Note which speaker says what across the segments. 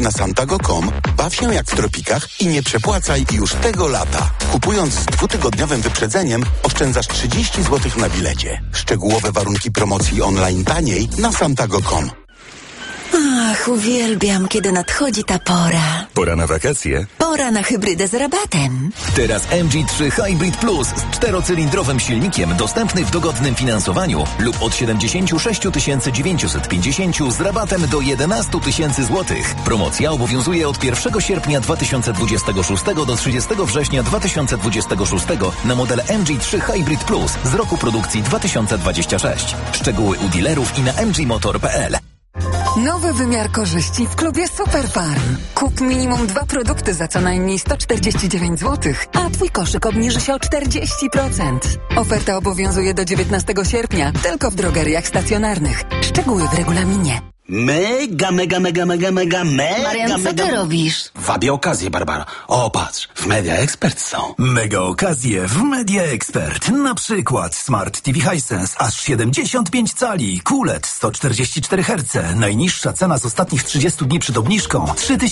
Speaker 1: na santago.com, baw się jak w tropikach i nie przepłacaj już tego lata. Kupując z 2-tygodniowym wyprzedzeniem oszczędzasz 30 zł na bilecie. Szczegółowe warunki promocji online taniej na santago.com.
Speaker 2: Ach, uwielbiam, kiedy nadchodzi ta pora.
Speaker 3: Pora na wakacje?
Speaker 2: Pora na hybrydę z rabatem.
Speaker 3: Teraz MG3 Hybrid Plus z 4-cylindrowym silnikiem dostępny w dogodnym finansowaniu lub od 76 950 z rabatem do 11 000 złotych. Promocja obowiązuje od 1 sierpnia 2026 do 30 września 2026 na model MG3 Hybrid Plus z roku produkcji 2026. Szczegóły u dealerów i na mgmotor.pl.
Speaker 4: Nowy wymiar korzyści w klubie Superfarm. Kup minimum 2 produkty za co najmniej 149 zł, a twój koszyk obniży się o 40%. Oferta obowiązuje do 19 sierpnia, tylko w drogeriach stacjonarnych. Szczegóły w regulaminie.
Speaker 5: Mega.
Speaker 2: Marian, co ty robisz?
Speaker 5: Wabię okazję, Barbara. O, patrz, w Media Expert są.
Speaker 6: Mega okazje w Media Expert. Na przykład Smart TV Hisense aż 75 cali, QLED 144 Hz. Najniższa cena z ostatnich 30 dni przed obniżką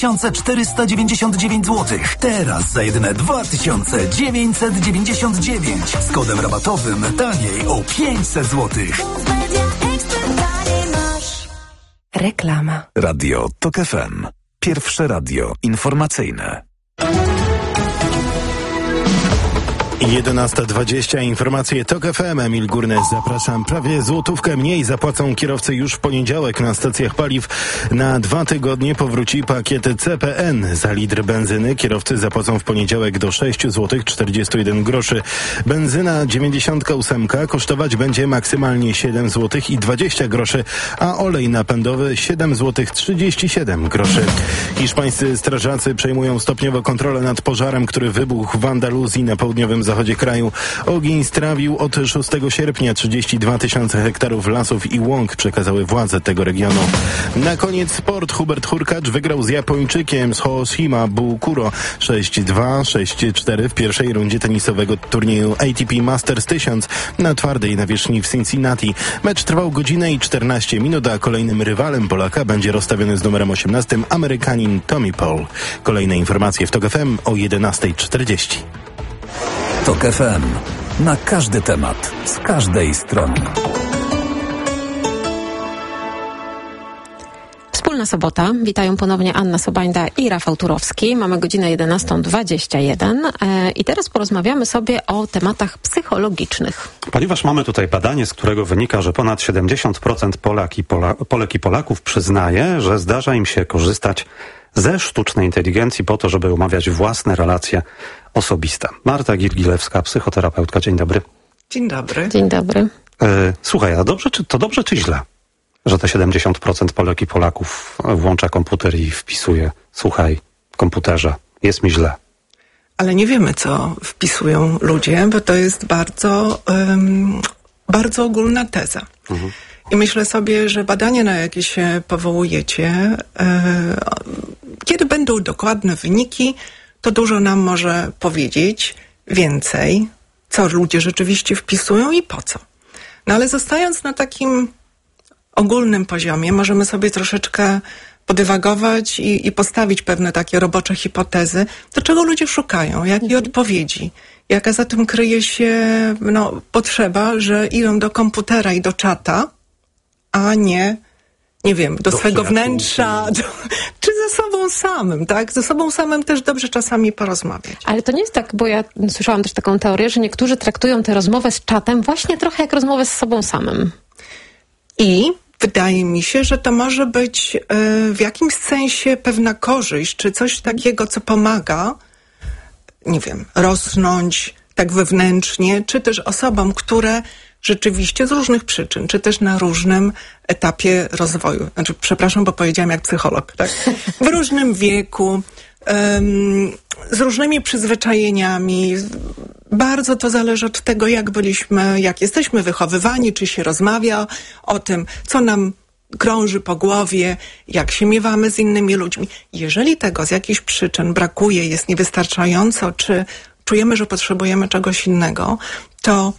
Speaker 6: 3499 zł. Teraz za jedyne 2999. Z kodem rabatowym taniej o 500 zł.
Speaker 4: Reklama.
Speaker 3: Radio TOK FM. Pierwsze radio informacyjne.
Speaker 7: 11:20. Informacje TOK FM. Emil Górny, zapraszam. Prawie złotówkę mniej zapłacą kierowcy już w poniedziałek na stacjach paliw. Na 2 tygodnie powróci pakiet CPN. Za litr benzyny kierowcy zapłacą w poniedziałek do 6 zł 41 groszy. Benzyna 98 kosztować będzie maksymalnie 7 zł i 20 groszy, a olej napędowy 7 zł 37 groszy. Hiszpańscy strażacy przejmują stopniowo kontrolę nad pożarem, który wybuchł w Andaluzji na południowym zachodzie kraju. Ogień strawił od 6 sierpnia 32 000 hektarów lasów i łąk, przekazały władze tego regionu. Na koniec sport. Hubert Hurkacz wygrał z Japończykiem z Hoshima Bukuro 6-2, 6-4 w pierwszej rundzie tenisowego turnieju ATP Masters 1000 na twardej nawierzchni w Cincinnati. Mecz trwał godzinę i 14 minut, a kolejnym rywalem Polaka będzie rozstawiony z numerem 18 Amerykanin Tommy Paul. Kolejne informacje w TOK FM o 11:40.
Speaker 3: TOK FM. Na każdy temat, z każdej strony.
Speaker 8: Wspólna sobota. Witają ponownie Anna Sobańda i Rafał Turowski. Mamy godzinę 11:21 i teraz porozmawiamy sobie o tematach psychologicznych.
Speaker 9: Ponieważ mamy tutaj badanie, z którego wynika, że ponad 70% Polek i Polaków przyznaje, że zdarza im się korzystać ze sztucznej inteligencji po to, żeby omawiać własne relacje osobiste. Marta Girgilewska, psychoterapeutka. Dzień dobry.
Speaker 10: Dzień dobry.
Speaker 8: Dzień dobry.
Speaker 9: Słuchaj, a dobrze czy źle, że te 70% Polek i Polaków włącza komputer i wpisuje: słuchaj, komputerze, jest mi źle?
Speaker 10: Ale nie wiemy, co wpisują ludzie, bo to jest bardzo ogólna teza. Mhm. I myślę sobie, że badania, na jakie się powołujecie, kiedy będą dokładne wyniki, to dużo nam może powiedzieć więcej, co ludzie rzeczywiście wpisują i po co. No ale zostając na takim ogólnym poziomie, możemy sobie troszeczkę podywagować i postawić pewne takie robocze hipotezy, do czego ludzie szukają, jakiej odpowiedzi, jaka za tym kryje się potrzeba, że idą do komputera i do czata, a nie wiem, do swego wnętrza, czy ze sobą samym, tak? Ze sobą samym też dobrze czasami porozmawiać.
Speaker 8: Ale to nie jest tak, bo ja słyszałam też taką teorię, że niektórzy traktują tę rozmowę z czatem właśnie trochę jak rozmowę z sobą samym.
Speaker 10: I wydaje mi się, że to może być w jakimś sensie pewna korzyść, czy coś takiego, co pomaga, nie wiem, rosnąć tak wewnętrznie, czy też osobom, które rzeczywiście z różnych przyczyn, czy też na różnym etapie rozwoju. Znaczy, przepraszam, bo powiedziałam jak psycholog, tak? W różnym wieku, z różnymi przyzwyczajeniami. Bardzo to zależy od tego, jak jesteśmy wychowywani, czy się rozmawia o tym, co nam krąży po głowie, jak się miewamy z innymi ludźmi. Jeżeli tego z jakichś przyczyn brakuje, jest niewystarczająco, czy czujemy, że potrzebujemy czegoś innego, to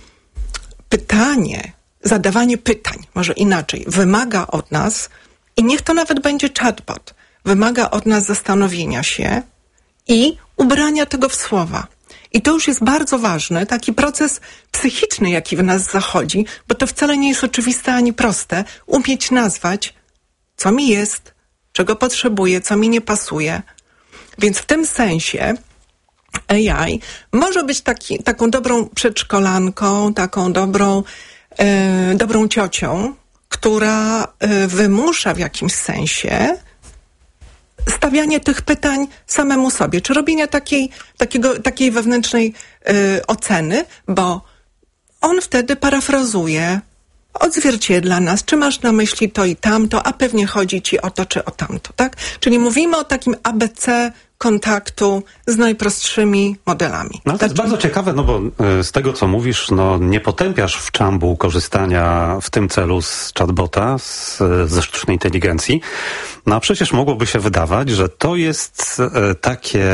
Speaker 10: zadawanie pytań, może inaczej, wymaga od nas, i niech to nawet będzie chatbot, wymaga od nas zastanowienia się i ubrania tego w słowa. I to już jest bardzo ważne, taki proces psychiczny, jaki w nas zachodzi, bo to wcale nie jest oczywiste ani proste, umieć nazwać, co mi jest, czego potrzebuję, co mi nie pasuje. Więc w tym sensie AI może być taką dobrą przedszkolanką, taką dobrą ciocią, która wymusza w jakimś sensie stawianie tych pytań samemu sobie, czy robienia takiej wewnętrznej oceny, bo on wtedy parafrazuje, odzwierciedla nas, czy masz na myśli to i tamto, a pewnie chodzi ci o to czy o tamto, tak? Czyli mówimy o takim ABC kontaktu z najprostszymi modelami.
Speaker 9: No to jest bardzo ciekawe, no bo z tego, co mówisz, no nie potępiasz w czambu korzystania w tym celu z chatbota, ze sztucznej inteligencji. No a przecież mogłoby się wydawać, że to jest takie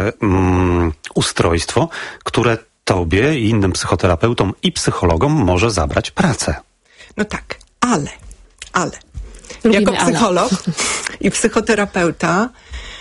Speaker 9: ustrojstwo, które tobie i innym psychoterapeutom i psychologom może zabrać pracę.
Speaker 10: No tak, ale jako psycholog i psychoterapeuta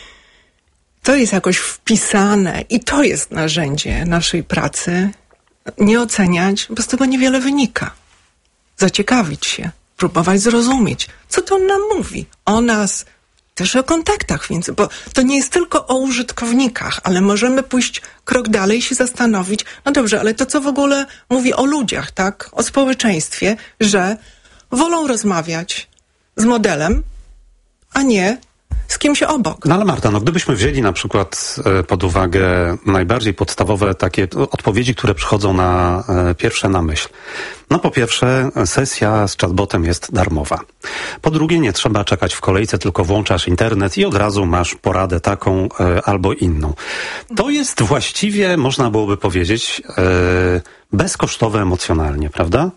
Speaker 10: to jest jakoś wpisane i to jest narzędzie naszej pracy, nie oceniać, bo z tego niewiele wynika. Zaciekawić się, próbować zrozumieć, co to on nam mówi o nas, też o kontaktach, więc, bo to nie jest tylko o użytkownikach, ale możemy pójść krok dalej i się zastanowić, no dobrze, ale to co w ogóle mówi o ludziach, tak, o społeczeństwie, że wolą rozmawiać z modelem, a nie z kimś obok.
Speaker 9: No ale Marta, no gdybyśmy wzięli na przykład pod uwagę najbardziej podstawowe takie odpowiedzi, które przychodzą pierwsze na myśl. No po pierwsze, sesja z chatbotem jest darmowa. Po drugie, nie trzeba czekać w kolejce, tylko włączasz internet i od razu masz poradę taką albo inną. To jest właściwie, można byłoby powiedzieć, bezkosztowe emocjonalnie, prawda?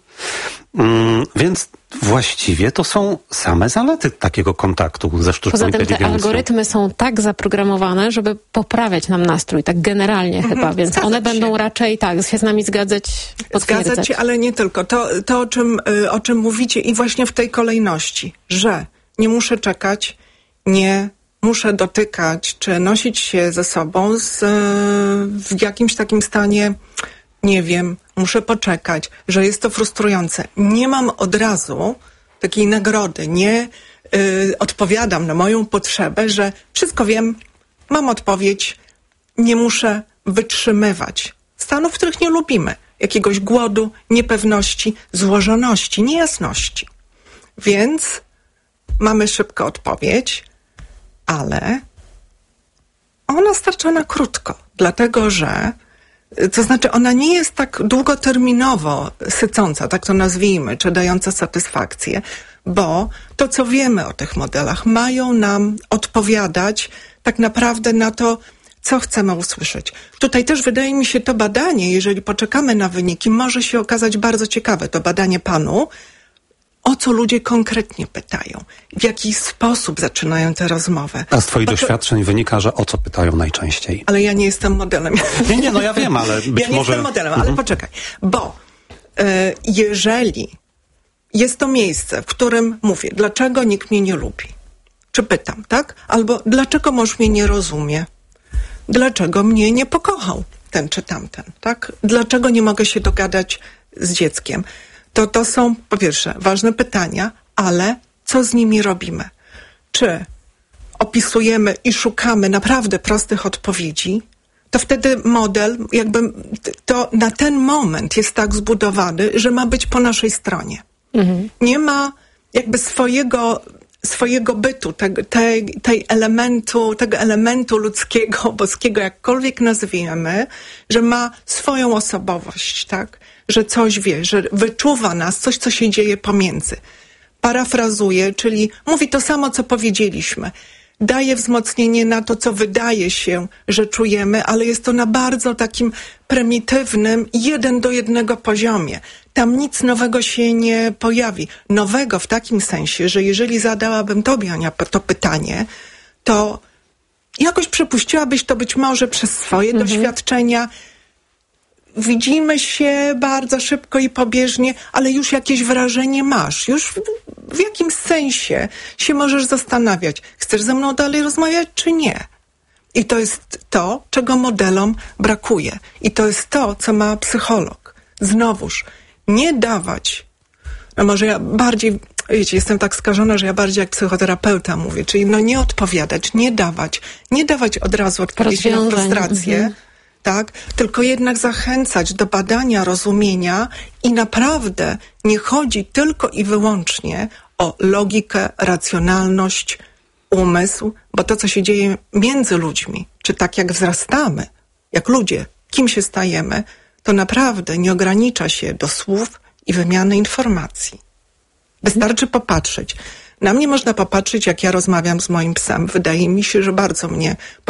Speaker 9: Więc właściwie to są same zalety takiego kontaktu ze sztuczną inteligencją.
Speaker 8: Poza tym te algorytmy są tak zaprogramowane, żeby poprawiać nam nastrój, tak generalnie chyba, więc one będą raczej się z nami zgadzać, potwierdzać.
Speaker 10: Zgadzać się, ale nie tylko. To o czym mówicie i właśnie w tej kolejności, że nie muszę czekać, nie muszę dotykać, czy nosić się ze sobą w jakimś takim stanie, nie wiem, muszę poczekać, że jest to frustrujące. Nie mam od razu takiej nagrody, nie odpowiadam na moją potrzebę, że wszystko wiem, mam odpowiedź, nie muszę wytrzymywać stanów, których nie lubimy. Jakiegoś głodu, niepewności, złożoności, niejasności. Więc mamy szybko odpowiedź, ale ona starcza na krótko, dlatego że to znaczy ona nie jest tak długoterminowo sycąca, tak to nazwijmy, czy dająca satysfakcję, bo to, co wiemy o tych modelach, mają nam odpowiadać tak naprawdę na to, co chcemy usłyszeć. Tutaj też wydaje mi się to badanie, jeżeli poczekamy na wyniki, może się okazać bardzo ciekawe. To badanie PANU, o co ludzie konkretnie pytają, w jaki sposób zaczynają tę rozmowę.
Speaker 9: A z twoich doświadczeń wynika, że o co pytają najczęściej?
Speaker 10: Ale ja nie jestem modelem.
Speaker 9: Nie, no ja wiem, ale być
Speaker 10: ja nie
Speaker 9: może...
Speaker 10: jestem modelem, ale poczekaj. Bo jeżeli jest to miejsce, w którym mówię, dlaczego nikt mnie nie lubi? Czy pytam, tak? Albo dlaczego mąż mnie nie rozumie? Dlaczego mnie nie pokochał ten czy tamten, tak? Dlaczego nie mogę się dogadać z dzieckiem? To są, po pierwsze, ważne pytania, ale co z nimi robimy? Czy opisujemy i szukamy naprawdę prostych odpowiedzi, to wtedy model to na ten moment jest tak zbudowany, że ma być po naszej stronie. Mhm. Nie ma jakby swojego bytu, tego elementu ludzkiego, boskiego, jakkolwiek nazwiemy, że ma swoją osobowość, tak? Że coś wie, że wyczuwa nas, coś, co się dzieje pomiędzy. Parafrazuje, czyli mówi to samo, co powiedzieliśmy. Daje wzmocnienie na to, co wydaje się, że czujemy, ale jest to na bardzo takim prymitywnym, 1:1 poziomie. Tam nic nowego się nie pojawi. Nowego w takim sensie, że jeżeli zadałabym tobie, Ania, to pytanie, to jakoś przepuściłabyś to być może przez swoje doświadczenia, widzimy się bardzo szybko i pobieżnie, ale już jakieś wrażenie masz. Już w jakimś sensie się możesz zastanawiać, chcesz ze mną dalej rozmawiać, czy nie? I to jest to, czego modelom brakuje. I to jest to, co ma psycholog. Znowuż, nie dawać, no może ja bardziej, wiecie, jestem tak skażona, że ja bardziej jak psychoterapeuta mówię, czyli nie odpowiadać, nie dawać od razu odpowiedzi na frustrację, tak? Tylko jednak zachęcać do badania, rozumienia i naprawdę nie chodzi tylko i wyłącznie o logikę, racjonalność, umysł, bo to, co się dzieje między ludźmi, czy tak jak wzrastamy, jak ludzie, kim się stajemy, to naprawdę nie ogranicza się do słów i wymiany informacji. Wystarczy popatrzeć. Na mnie można popatrzeć, jak ja rozmawiam z moim psem. Wydaje mi się, że bardzo mnie